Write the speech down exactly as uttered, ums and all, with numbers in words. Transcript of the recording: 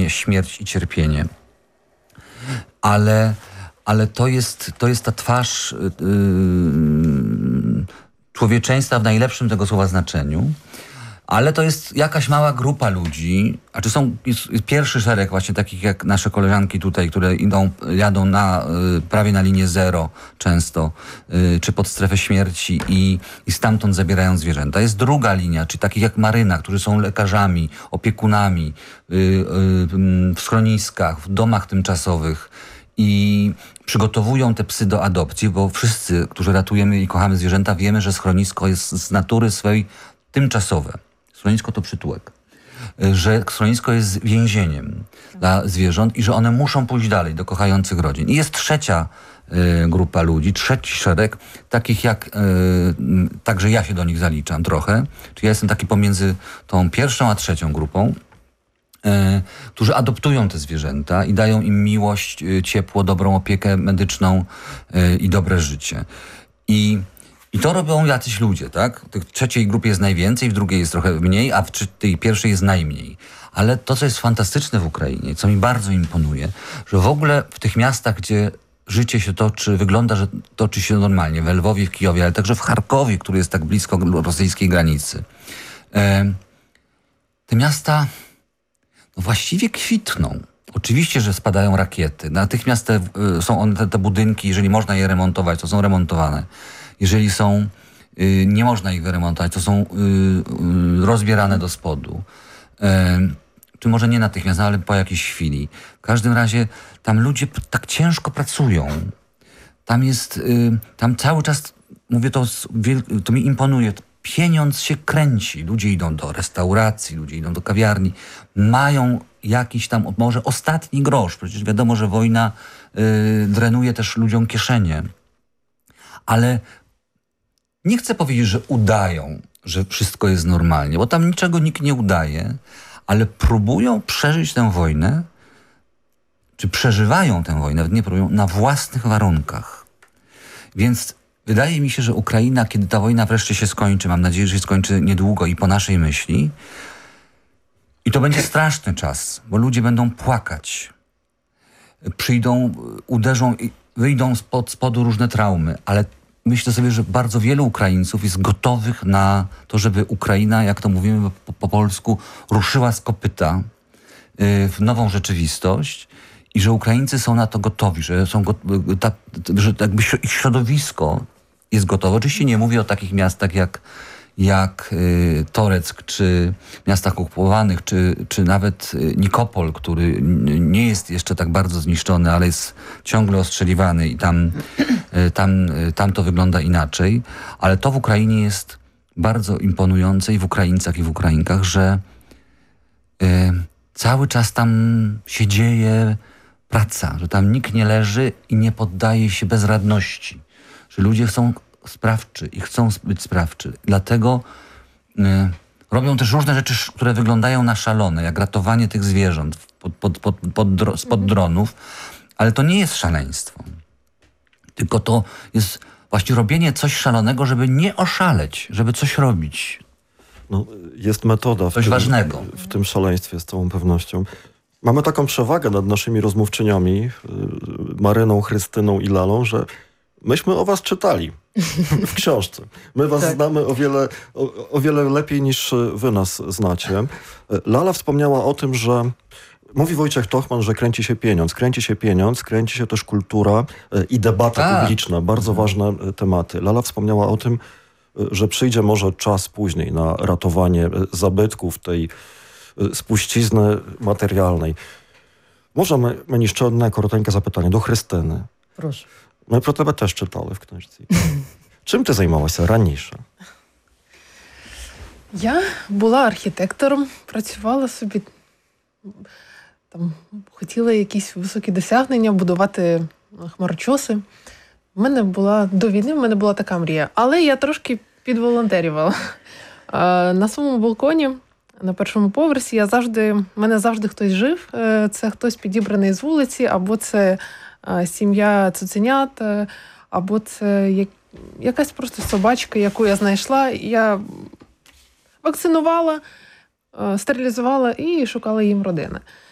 jedynie śmierć i cierpienie. Ale, ale to jest, to jest ta twarz yy, człowieczeństwa w najlepszym tego słowa znaczeniu. Ale to jest jakaś mała grupa ludzi, a czy są jest, jest pierwszy szereg właśnie takich jak nasze koleżanki tutaj, które idą, jadą na, y, prawie na linię zero często, y, czy pod strefę śmierci i, i stamtąd zabierają zwierzęta. Jest druga linia, czyli takich jak Maryna, którzy są lekarzami, opiekunami y, y, w schroniskach, w domach tymczasowych i przygotowują te psy do adopcji, bo wszyscy, którzy ratujemy i kochamy zwierzęta, wiemy, że schronisko jest z natury swojej tymczasowe. Schronisko to przytułek. Że schronisko jest więzieniem dla zwierząt i że one muszą pójść dalej do kochających rodzin. I jest trzecia y, grupa ludzi, trzeci szereg, takich jak, y, także ja się do nich zaliczam trochę, czyli ja jestem taki pomiędzy tą pierwszą a trzecią grupą, y, którzy adoptują te zwierzęta i dają im miłość, y, ciepło, dobrą opiekę medyczną y, i dobre życie. I I to robią jacyś ludzie, tak? W trzeciej grupie jest najwięcej, w drugiej jest trochę mniej, a w tej pierwszej jest najmniej. Ale to, co jest fantastyczne w Ukrainie, co mi bardzo imponuje, że w ogóle w tych miastach, gdzie życie się toczy, wygląda, że toczy się normalnie, w Lwowie, w Kijowie, ale także w Charkowie, który jest tak blisko rosyjskiej granicy, e, te miasta no właściwie kwitną. Oczywiście, że spadają rakiety. Natychmiast te, są one, te, te budynki, jeżeli można je remontować, to są remontowane. Jeżeli są, y, nie można ich wyremontować, to są y, y, rozbierane do spodu. Y, czy może nie natychmiast, ale po jakiejś chwili. W każdym razie tam ludzie p- tak ciężko pracują. Tam jest, y, tam cały czas, mówię to, z wiel- to mi imponuje, pieniądz się kręci. Ludzie idą do restauracji, ludzie idą do kawiarni, mają jakiś tam, może ostatni grosz. Przecież wiadomo, że wojna y, drenuje też ludziom kieszenie. Ale nie chcę powiedzieć, że udają, że wszystko jest normalnie, bo tam niczego nikt nie udaje, ale próbują przeżyć tę wojnę, czy przeżywają tę wojnę, nawet nie próbują, na własnych warunkach. Więc wydaje mi się, że Ukraina, kiedy ta wojna wreszcie się skończy, mam nadzieję, że się skończy niedługo i po naszej myśli, i to będzie straszny czas, bo ludzie będą płakać, przyjdą, uderzą, wyjdą spod spodu różne traumy, ale myślę sobie, że bardzo wielu Ukraińców jest gotowych na to, żeby Ukraina, jak to mówimy po, po polsku, ruszyła z kopyta y, w nową rzeczywistość i że Ukraińcy są na to gotowi, że, są go, ta, że jakby ich środowisko jest gotowe. Oczywiście nie mówię o takich miastach jak, jak y, Toreck, czy miastach okupowanych, czy, czy nawet y, Nikopol, który n- nie jest jeszcze tak bardzo zniszczony, ale jest ciągle ostrzeliwany i tam, y, tam, y, tam to wygląda inaczej. Ale to w Ukrainie jest bardzo imponujące i w Ukraińcach, i w Ukrainkach, że y, cały czas tam się dzieje praca, że tam nikt nie leży i nie poddaje się bezradności, że ludzie są sprawczy i chcą być sprawczy. Dlatego y, robią też różne rzeczy, które wyglądają na szalone, jak ratowanie tych zwierząt pod, pod, pod, pod dro, spod dronów, ale to nie jest szaleństwo. Tylko to jest właśnie robienie coś szalonego, żeby nie oszaleć, żeby coś robić. No, jest metoda w Coś tym, ważnego. w tym szaleństwie, z całą pewnością. Mamy taką przewagę nad naszymi rozmówczyniami, Maryną, Chrystyną i Lalą, że myśmy o was czytali w książce. My was tak. znamy o wiele, o, o wiele lepiej niż wy nas znacie. Lala wspomniała o tym, że mówi Wojciech Tochman, że kręci się pieniądz. Kręci się pieniądz, kręci się też kultura i debata tak. publiczna. Bardzo ważne tematy. Lala wspomniała o tym, że przyjdzie może czas później na ratowanie zabytków tej spuścizny materialnej. Może мені ще одне коротеньке запитання до Христини. Прошу. Ми про тебе теж читали в книжці. Чим ти займалася раніше? Я була архітектором, працювала собі, там, хотіла якісь високі досягнення, будувати хмарочоси. У мене була, до війни в мене була така мрія. Але я трошки підволонтерювала. На своєму балконі, на першому поверсі, я завжди, в мене завжди хтось жив. Це хтось підібраний з вулиці, або це сім'я цуценят, або це як, якась просто собачка, яку я знайшла. Я вакцинувала, стерилізувала і шукала їм родини.